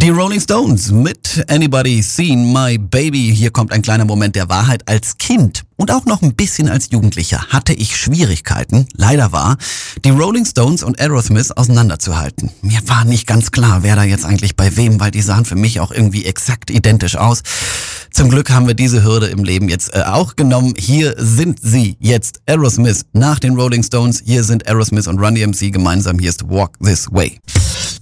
Die Rolling Stones mit Anybody Seen My Baby. Hier kommt ein kleiner Moment der Wahrheit. Als Kind und auch noch ein bisschen als Jugendlicher hatte ich Schwierigkeiten, leider wahr, die Rolling Stones und Aerosmith auseinanderzuhalten. Mir war nicht ganz klar, wer da jetzt eigentlich bei wem, weil die sahen für mich auch irgendwie exakt identisch aus. Zum Glück haben wir diese Hürde im Leben jetzt auch genommen. Hier sind sie jetzt, Aerosmith nach den Rolling Stones. Hier sind Aerosmith und Run DMC gemeinsam. Hier ist Walk This Way.